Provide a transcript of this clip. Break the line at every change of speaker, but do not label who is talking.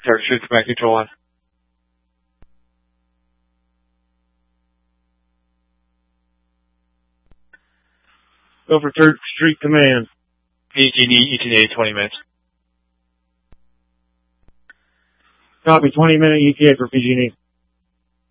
Third Street, Quebec, Control 1.
Go for 3rd Street Command.
ETA 20 minutes.
Copy, 20-minute ETA for PG&E.